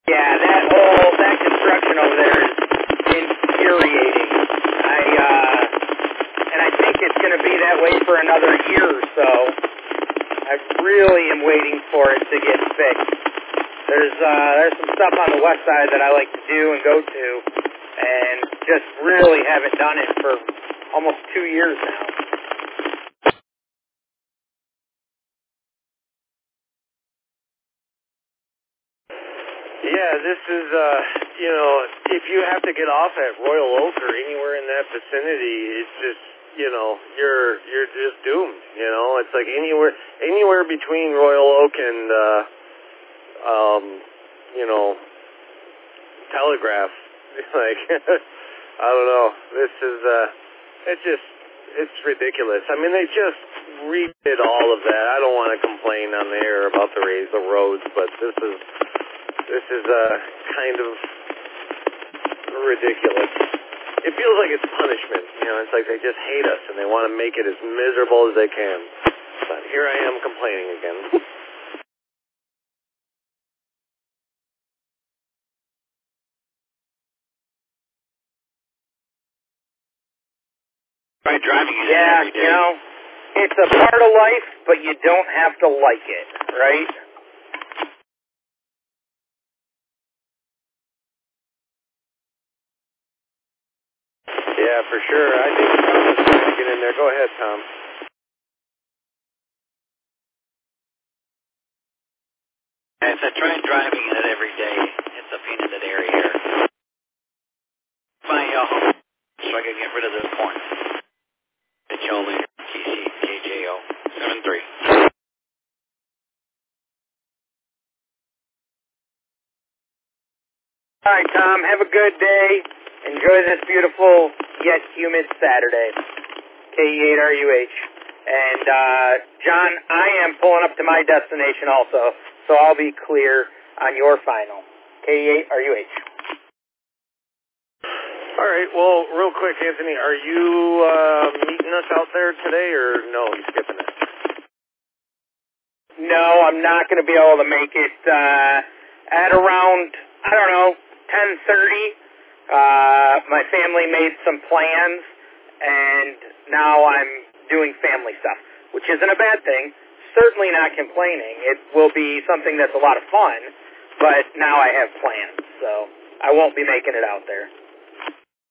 Yeah, that construction over there is infuriating. I think it's going to be that way for another year or so. I really am waiting for it to get fixed. There's some stuff on the west side that I like to do and go to, and just really haven't done it for almost 2 years now. Yeah, this is, if you have to get off at Royal Oak or anywhere in that vicinity, it's just, you're just doomed, It's like anywhere between Royal Oak and, Telegraph. Like, I don't know. This is, it's ridiculous. I mean, they just redid all of that. I don't want to complain on the air about the roads, but this is kind of ridiculous. It feels like it's punishment. It's like they just hate us and they want to make it as miserable as they can. But here I am complaining again. Right, driving it Yeah, every day. it's a part of life, but you don't have to like it, right? Yeah, for sure. I think Tom is trying to get in there. Go ahead, Tom. As I try driving it every day, it's a pain in the area here. My so I can get rid of this point. It's only KJO 73. All right, Tom, have a good day. Enjoy this beautiful yet humid Saturday. KE8RUH. And, John, I am pulling up to my destination also, so I'll be clear on your final. KE8RUH. All right, well, real quick, Anthony, are you meeting us out there today, or no, you skipping it? No, I'm not going to be able to make it at around, 10:30. My family made some plans, and now I'm doing family stuff, which isn't a bad thing. Certainly not complaining. It will be something that's a lot of fun, but now I have plans, so I won't be making it out there.